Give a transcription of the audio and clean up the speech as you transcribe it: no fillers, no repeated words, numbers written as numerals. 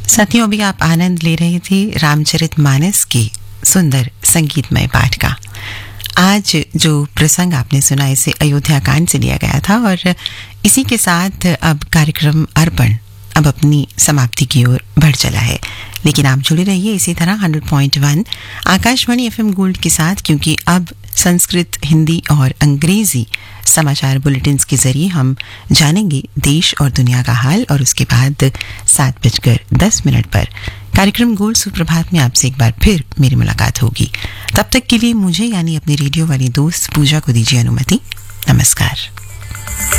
साथियों, अभी आप आनंद ले रहे थे रामचरितमानस के सुंदर संगीतमय पाठ का। आज जो प्रसंग आपने सुना इसे अयोध्या कांड से लिया गया था और इसी के साथ अब कार्यक्रम अर्पण अब अपनी समाप्ति की ओर बढ़ चला है। लेकिन आप जुड़े रहिए इसी तरह 100.1 आकाशवाणी FM गोल्ड के साथ, क्योंकि अब संस्कृत, हिंदी और अंग्रेजी समाचार बुलेटिन्स के जरिए हम जानेंगे देश और दुनिया का हाल। और उसके बाद 7:10 पर कार्यक्रम गोल्ड सुप्रभात में आपसे एक बार फिर मेरी मुलाकात होगी। तब तक के लिए मुझे यानी अपनी रेडियो वाली दोस्त पूजा को दीजिए अनुमति। नमस्कार।